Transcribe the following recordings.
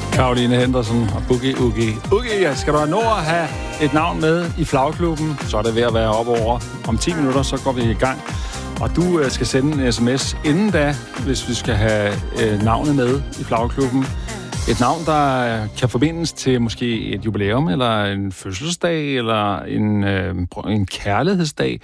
Caroline Henderson og Boogie Oogie. Oogie, skal du nå at have et navn med i flagklubben, så er det ved at være op over. Om 10 minutter, så går vi i gang. Og du skal sende en sms inden da, hvis vi skal have navnet med i flagklubben. Et navn, der kan forbindes til måske et jubilæum, eller en fødselsdag, eller en kærlighedsdag.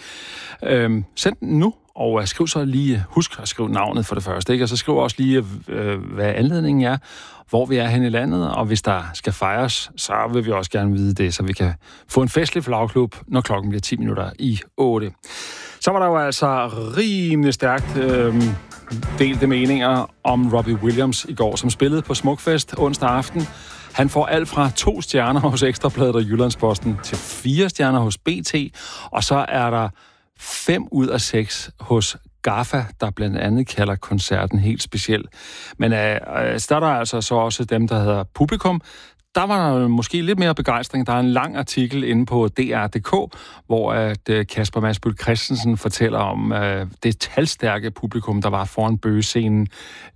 Send den nu. Og skriv så lige, husk at skrive navnet for det første, ikke? Og så skriv også lige, hvad anledningen er, hvor vi er hen i landet, og hvis der skal fejres, så vil vi også gerne vide det, så vi kan få en festlig flagklub, når klokken bliver 10 minutter i 8. Så var der jo altså rimelig stærkt delte meninger om Robbie Williams i går, som spillede på Smukfest onsdag aften. Han får alt fra 2 stjerner hos Ekstra Bladet og Jyllandsposten til 4 stjerner hos BT, og så er der 5 ud af 6 hos GAFFA, der blandt andet kalder koncerten helt speciel. Men så er der altså så også dem, der hedder Publikum. Der var der måske lidt mere begejstring. Der er en lang artikel inde på DR.dk, hvor at Kasper Masbøl Christensen fortæller om det talstærke publikum, der var foran bøgescenen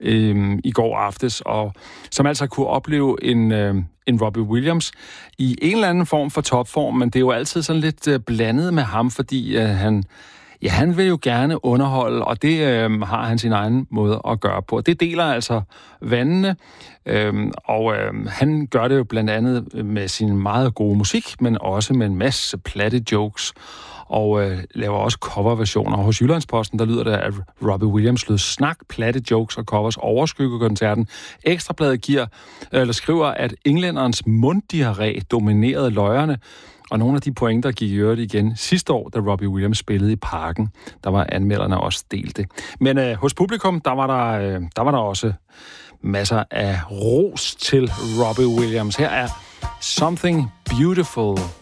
i går aftes, og som altså kunne opleve en Robbie Williams i en eller anden form for topform, men det er jo altid sådan lidt blandet med ham, fordi han vil jo gerne underholde, og det har han sin egen måde at gøre på. Det deler altså vandene, og han gør det jo blandt andet med sin meget gode musik, men også med en masse platte jokes, og laver også coverversioner. Hos Jyllandsposten, der lyder det, at Robbie Williams lød snak, platte jokes og covers overskygger koncerten. Ekstra Bladet skriver, at englænderens munddiarré dominerede løjerne, og nogle af de pointer gik i øvrigt igen sidste år, da Robbie Williams spillede i Parken. Der var anmelderne også delte. Men hos Publikum, der var der også masser af ros til Robbie Williams. Her er Something Beautiful.